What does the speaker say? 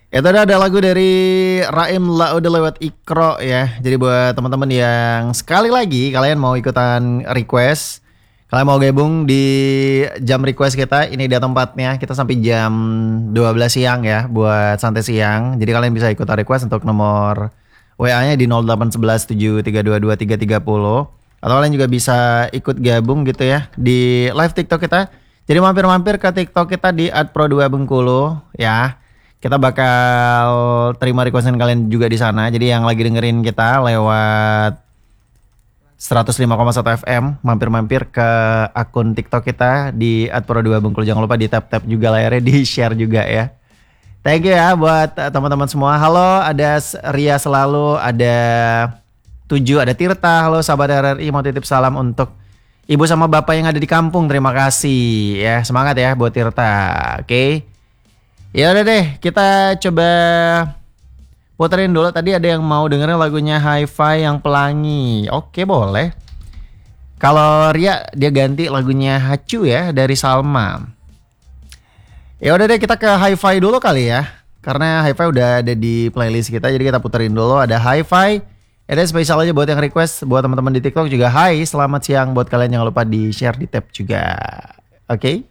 Itu ada lagu dari Raim La udah lewat Ikro ya. Jadi buat teman-teman yang sekali lagi kalian mau ikutan request, kalian mau gabung di jam request kita, ini dia tempatnya. Kita sampai jam 12 siang ya buat santai siang. Jadi kalian bisa ikutan request untuk nomor WA-nya di 0811 7322330. Atau kalian juga bisa ikut gabung gitu ya di live TikTok kita. Jadi mampir-mampir ke TikTok kita di @pro2bengkulu ya. Kita bakal terima requestan kalian juga di sana. Jadi yang lagi dengerin kita lewat 105,1 FM, mampir-mampir ke akun TikTok kita di @pro2bengkulu. Jangan lupa di tap-tap juga layarnya, di share juga ya. Thank you ya buat teman-teman semua. Halo, ada Ria selalu, ada Tujuh, ada Tirta. Halo sahabat RRI, mau titip salam untuk ibu sama bapak yang ada di kampung. Terima kasih ya, semangat ya buat Tirta. Oke. Ya udah deh, kita coba puterin dulu. Tadi ada yang mau dengerin lagunya Hi-Fi yang Pelangi. Oke, boleh. Kalau Ria dia ganti lagunya Hacu ya dari Salma. Ya udah deh, kita ke Hi-Fi dulu kali ya. Karena Hi-Fi udah ada di playlist kita, jadi kita puterin dulu. Ada Hi-Fi. Ada spesial aja buat yang request, buat teman-teman di TikTok juga. Hai, selamat siang buat kalian, jangan lupa di share, di tap juga. Oke.